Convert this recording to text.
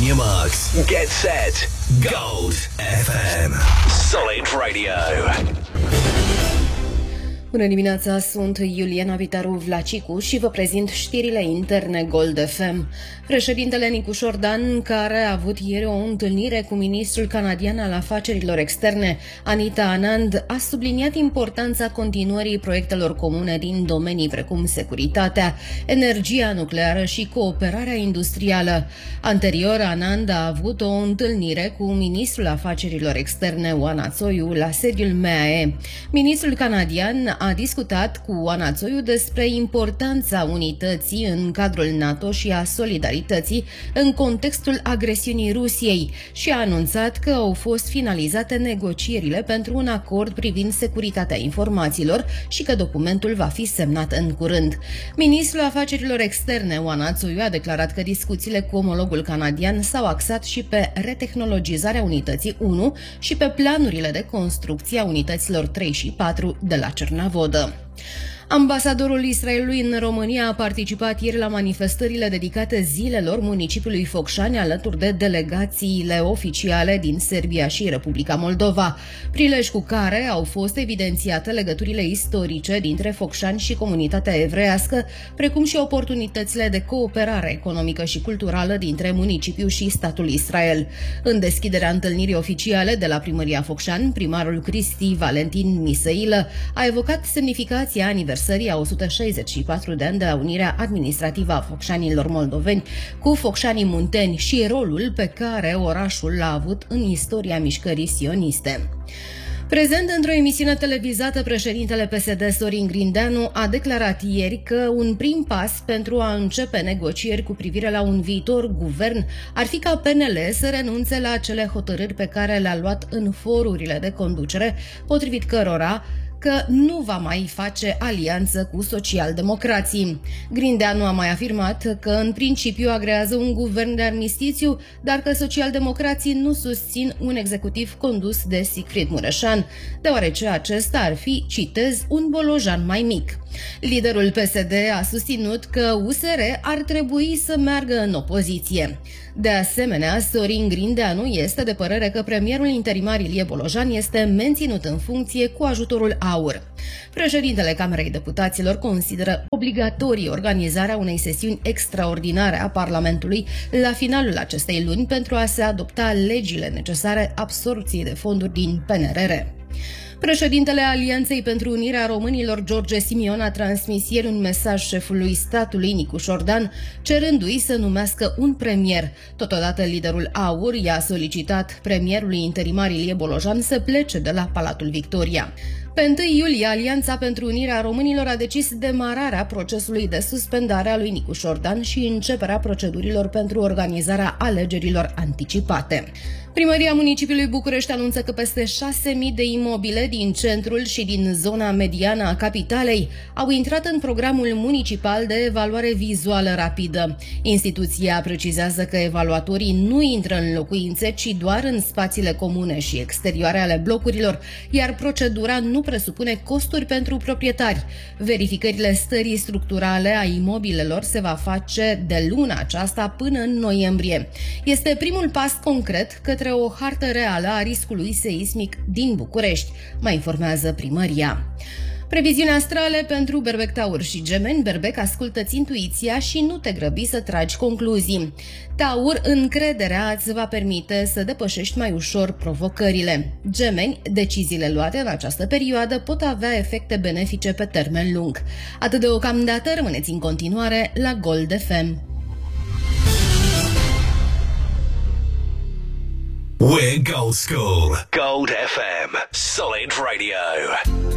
your marks. Get set. Gold FM. Solid Radio. Bună dimineața, sunt Iuliana Vitaru Vlacicu și vă prezint știrile interne Gold FM. Președintele Nicușor Dan, care a avut ieri o întâlnire cu ministrul canadian al afacerilor externe, Anita Anand, a subliniat importanța continuării proiectelor comune din domenii precum securitatea, energia nucleară și cooperarea industrială. Anterior, Anand a avut o întâlnire cu ministrul afacerilor externe, Oana Țoiu, la sediul MAE. Ministrul canadian a discutat cu Oana Țoiu despre importanța unității în cadrul NATO și a solidarității în contextul agresiunii Rusiei și a anunțat că au fost finalizate negocierile pentru un acord privind securitatea informațiilor și că documentul va fi semnat în curând. Ministrul afacerilor externe, Oana Țoiu, a declarat că discuțiile cu omologul canadian s-au axat și pe retehnologizarea unității 1 și pe planurile de construcție a unităților 3 și 4 de la Cernavodă. Ambasadorul Israelului în România a participat ieri la manifestările dedicate zilelor municipiului Focșani alături de delegațiile oficiale din Serbia și Republica Moldova, prilej cu care au fost evidențiate legăturile istorice dintre Focșani și comunitatea evreiască, precum și oportunitățile de cooperare economică și culturală dintre municipiu și statul Israel. În deschiderea întâlnirii oficiale de la Primăria Focșani, primarul Cristi Valentin Miseilă a evocat semnificația aniversării a 164 de ani de la unirea administrativă a focșanilor moldoveni cu focșanii munteni și rolul pe care orașul l-a avut în istoria mișcării sioniste. Prezent într-o emisiune televizată, președintele PSD Sorin Grindeanu a declarat ieri că un prim pas pentru a începe negocieri cu privire la un viitor guvern ar fi ca PNL să renunțe la acele hotărâri pe care le-a luat în forurile de conducere, potrivit cărora că nu va mai face alianță cu socialdemocrații. Grindeanu a mai afirmat că în principiu agrează un guvern de armistițiu, dar că socialdemocrații nu susțin un executiv condus de Sigfrid Mureșan, deoarece acesta ar fi, citez, un bolojan mai mic. Liderul PSD a susținut că USR ar trebui să meargă în opoziție. De asemenea, Sorin Grindeanu este de părere că premierul interimar Ilie Bolojan este menținut în funcție cu ajutorul AUR. Președintele Camerei Deputaților consideră obligatorie organizarea unei sesiuni extraordinare a Parlamentului la finalul acestei luni pentru a se adopta legile necesare absorbției de fonduri din PNRR. Președintele Alianței pentru Unirea Românilor, George Simion, a transmis ieri un mesaj șefului statului, Nicușor Dan, cerându-i să numească un premier. Totodată, liderul AUR i-a solicitat premierului interimar Ilie Bolojan să plece de la Palatul Victoria. Pe 1 iulie, Alianța pentru Unirea Românilor a decis demararea procesului de suspendare a lui Nicușor Dan și începerea procedurilor pentru organizarea alegerilor anticipate. Primăria municipiului București anunță că peste 6.000 de imobile din centrul și din zona mediană a capitalei au intrat în programul municipal de evaluare vizuală rapidă. Instituția precizează că evaluatorii nu intră în locuințe, ci doar în spațiile comune și exterioare ale blocurilor, iar procedura nu presupune costuri pentru proprietari. Verificările stării structurale a imobilelor se va face de luna aceasta până în noiembrie. Este primul pas concret către o hartă reală a riscului seismic din București, mai informează primăria. Previziuni astrale pentru Berbec, Taur și Gemeni. Berbec, ascultă-ți intuiția și nu te grăbi să tragi concluzii. Taur, încrederea îți va permite să depășești mai ușor provocările. Gemeni, deciziile luate în această perioadă pot avea efecte benefice pe termen lung. Atât deocamdată, rămâneți în continuare la Gold FM. We're Gold School. Gold FM. Solid Radio.